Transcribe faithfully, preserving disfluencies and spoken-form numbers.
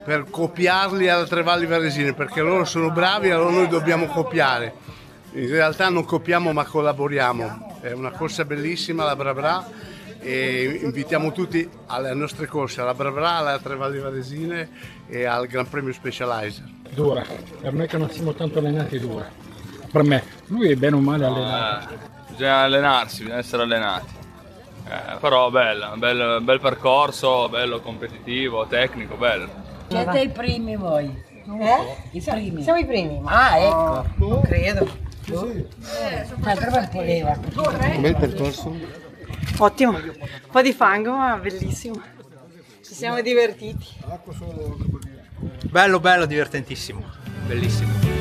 per copiarli alle Tre Valli Varesine, perché loro sono bravi e allora noi dobbiamo copiare. In realtà non copiamo ma collaboriamo, è una corsa bellissima la Bra Bra e invitiamo tutti alle nostre corse, alla Bra Bra, alle Tre Valli Varesine e al Gran Premio Specializer. Dura, per me che non siamo tanto allenati dura, per me, lui è bene o male allenato. Eh, bisogna allenarsi, bisogna essere allenati. Eh, però bello, bel, bel percorso, bello competitivo, tecnico, bello. Siete i primi voi? Eh? I primi? Siamo i primi. Ah, ecco. Non credo. Sì, sì. Ma dove voleva? Com'è il percorso? Ottimo. Un po' di fango, ma bellissimo. Ci siamo divertiti. Bello, bello, divertentissimo. Bellissimo.